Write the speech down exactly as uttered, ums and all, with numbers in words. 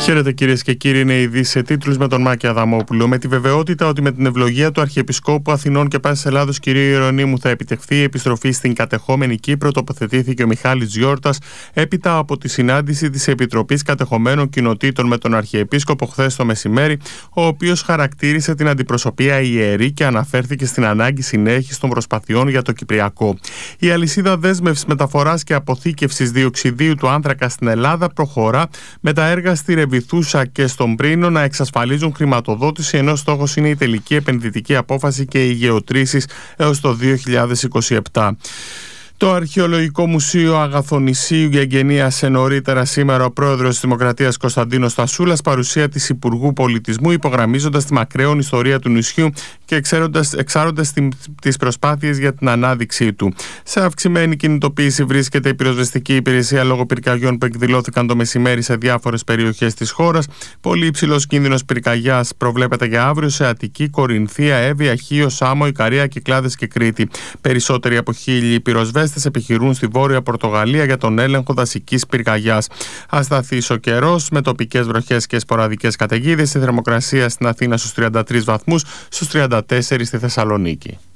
Χαίρετε κυρίες και κύριοι, είναι ειδήσεις σε τίτλους με τον Μάκη Αδαμόπουλο. Με τη βεβαιότητα ότι με την ευλογία του Αρχιεπισκόπου Αθηνών και Πάσης Ελλάδος κ. Ιερονύμου θα επιτευχθεί η επιστροφή στην κατεχόμενη Κύπρο, τοποθετήθηκε ο Μιχάλης Γιόρτας έπειτα από τη συνάντηση της Επιτροπής Κατεχομένων Κοινοτήτων με τον Αρχιεπίσκοπο χθες το μεσημέρι, ο οποίος χαρακτήρισε την αντιπροσωπεία ιερή και αναφέρθηκε στην ανάγκη συνέχισης των προσπαθειών για το Κυπριακό. Η αλυσίδα δέσμευσης, μεταφοράς και αποθήκευσης διοξιδίου του άνθρακα στην Ελλάδα προχωρά, με τα έργα στη Ρεβιθούσα και στον Πρίνο να εξασφαλίζουν χρηματοδότηση, ενώ στόχος είναι η τελική επενδυτική απόφαση και οι γεωτρήσεις έως το δύο χιλιάδες είκοσι επτά. Το Αρχαιολογικό Μουσείο Αγαθονησίου γεγενίασε νωρίτερα σήμερα ο πρόεδρος της Δημοκρατίας Κωνσταντίνος Στασούλας, παρουσία της Υπουργού Πολιτισμού, υπογραμμίζοντας τη μακραίων ιστορία του νησιού και εξάροντας τις προσπάθειες για την ανάδειξή του. Σε αυξημένη κινητοποίηση βρίσκεται η πυροσβεστική υπηρεσία λόγω πυρκαγιών που εκδηλώθηκαν το μεσημέρι σε διάφορες περιοχές της χώρας. Πολύ υψηλός κίνδυνος πυρκαγιάς προβλέπεται για αύριο σε Αττική, Κορινθία, Εύβοια, Χίο, Σάμο, Ικαρία, Κυκλάδες και Κρήτη. Περισσότεροι από χίλιοι πυροσβέστες επιχειρούν στη Βόρεια Πορτογαλία για τον έλεγχο δασικής πυρκαγιάς. Ασταθής ο καιρός, με τοπικές βροχές και σποραδικές καταιγίδες. Η θερμοκρασία στην Αθήνα στους τριάντα τρεις βαθμούς, στους τριάντα τέσσερις στη Θεσσαλονίκη.